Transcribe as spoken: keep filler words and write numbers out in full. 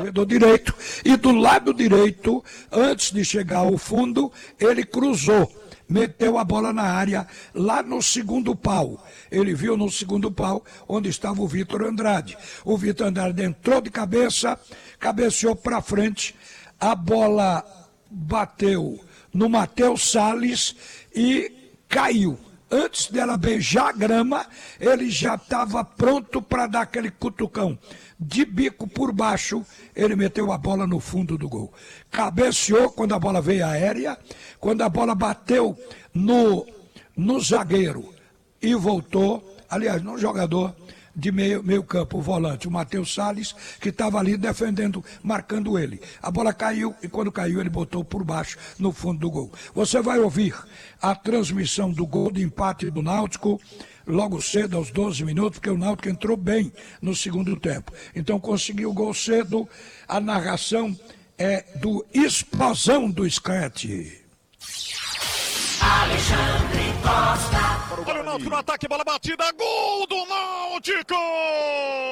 corredor direito, e do lado direito, antes de chegar ao fundo, ele cruzou, meteu a bola na área, lá no segundo pau. Ele viu no segundo pau onde estava o Vitor Andrade. O Vitor Andrade entrou de cabeça, cabeceou para frente, a bola bateu no Matheus Salles e caiu. Antes dela beijar a grama, ele já estava pronto para dar aquele cutucão. De bico por baixo, ele meteu a bola no fundo do gol. Cabeceou quando a bola veio aérea, quando a bola bateu no, no zagueiro e voltou, aliás, no jogador de meio, meio campo, o volante, o Matheus Salles, que estava ali defendendo, marcando ele. A bola caiu e quando caiu ele botou por baixo no fundo do gol. Você vai ouvir a transmissão do gol de empate do Náutico logo cedo, aos doze minutos, porque o Náutico entrou bem no segundo tempo. Então conseguiu o gol cedo, a narração é do Explosão do Scratch. Alexandre Costa. Olha o Náutico no ataque, bola batida, gol do Náutico!